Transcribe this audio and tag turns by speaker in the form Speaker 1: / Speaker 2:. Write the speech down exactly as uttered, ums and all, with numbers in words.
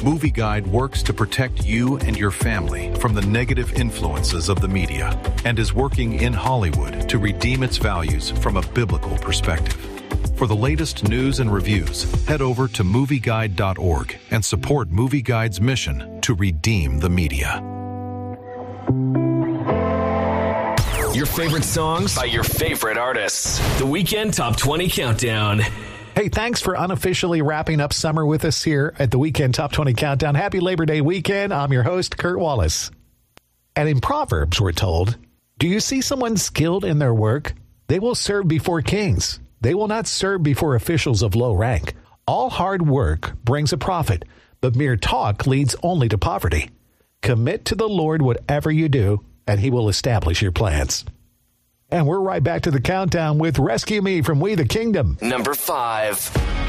Speaker 1: Movie Guide works to protect you and your family from the negative influences of the media and is working in Hollywood to redeem its values from a biblical perspective. For the latest news and reviews, head over to movie guide dot org and support Movie Guide's mission to redeem the media.
Speaker 2: Your favorite songs by your favorite artists. The Weekend Top twenty Countdown.
Speaker 3: Hey, thanks for unofficially wrapping up summer with us here at the Weekend Top twenty Countdown. Happy Labor Day weekend. I'm your host, Kurt Wallace. And in Proverbs, we're told, do you see someone skilled in their work? They will serve before kings. They will not serve before officials of low rank. All hard work brings a profit, but mere talk leads only to poverty. Commit to the Lord whatever you do, and he will establish your plans. And we're right back to the countdown with Rescue Me from We the Kingdom.
Speaker 2: Number five.